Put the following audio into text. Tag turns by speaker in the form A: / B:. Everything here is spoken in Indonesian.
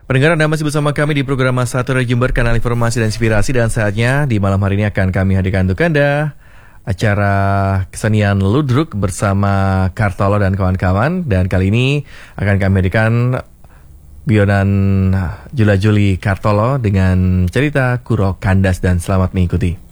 A: Pendengar, Anda masih bersama kami di program Masa Satu Jember, kanal informasi dan inspirasi, dan saatnya di malam hari ini akan kami hadirkan untuk Anda acara kesenian ludruk bersama Kartolo dan kawan-kawan. Dan kali ini akan kami hadirkan Bionan Jula Juli Kartolo dengan cerita Kuro Kandas, dan selamat mengikuti.